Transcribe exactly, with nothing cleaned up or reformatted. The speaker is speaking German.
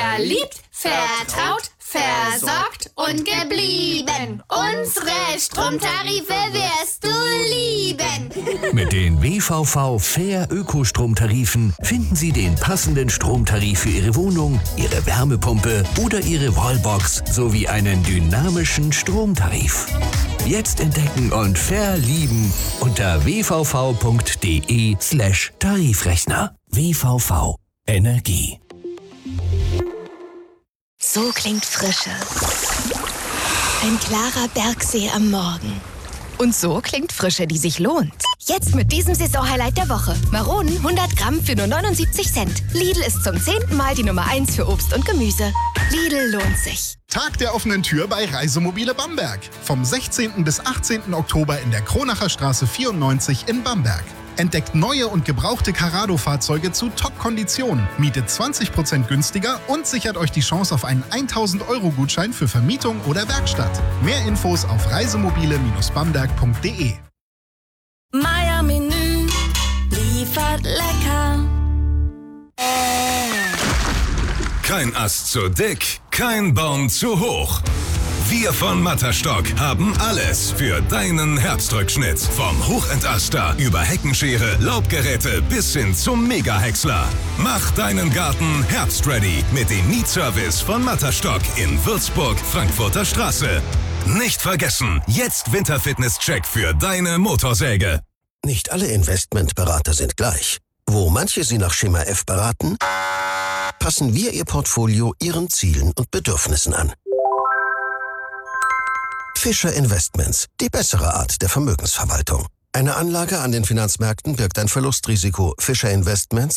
Verliebt, vertraut, versorgt und geblieben. Unsere Stromtarife wirst du lieben. Mit den W V V Fair Ökostromtarifen finden Sie den passenden Stromtarif für Ihre Wohnung, Ihre Wärmepumpe oder Ihre Wallbox sowie einen dynamischen Stromtarif. Jetzt entdecken und verlieben unter w v v punkt d e slash Tarifrechner. W V V Energie. So klingt Frische. Ein klarer Bergsee am Morgen. Und so klingt Frische, die sich lohnt. Jetzt mit diesem Saisonhighlight der Woche. Maronen hundert Gramm für nur neunundsiebzig Cent. Lidl ist zum zehnten Mal die Nummer eins für Obst und Gemüse. Lidl lohnt sich. Tag der offenen Tür bei Reisemobile Bamberg. Vom sechzehnten bis achtzehnten Oktober in der Kronacher Straße vierundneunzig in Bamberg. Entdeckt neue und gebrauchte Carrado-Fahrzeuge zu Top-Konditionen, mietet zwanzig Prozent günstiger und sichert euch die Chance auf einen tausend Euro Gutschein für Vermietung oder Werkstatt. Mehr Infos auf reisemobile Bamberg punkt d e. Meier Menü liefert lecker. Kein Ast zu dick, kein Baum zu hoch. Wir von Matterstock haben alles für deinen Herbstrückschnitt. Vom Hochentaster über Heckenschere, Laubgeräte bis hin zum Mega-Häcksler. Mach deinen Garten herbstready mit dem Mietservice von Matterstock in Würzburg, Frankfurter Straße. Nicht vergessen, jetzt Winterfitness-Check für deine Motorsäge. Nicht alle Investmentberater sind gleich. Wo manche Sie nach Schema F beraten, passen wir Ihr Portfolio Ihren Zielen und Bedürfnissen an. Fischer Investments, die bessere Art der Vermögensverwaltung. Eine Anlage an den Finanzmärkten birgt ein Verlustrisiko. Fischer Investments